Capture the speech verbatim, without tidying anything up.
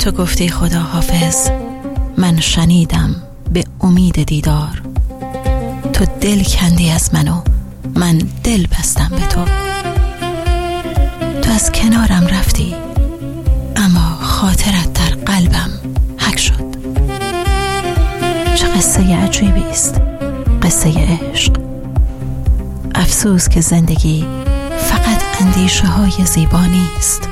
تو گفتی خدا حافظ، من شنیدم به امید دیدار. تو دل کندی از من و من دل بستم به تو. تو از کنارم رفتی اما خاطرت در قلبم حک شد. چه قصه عجیبی است قصه عشق. افسوس که زندگی فقط اندیشه های زیبا نیست.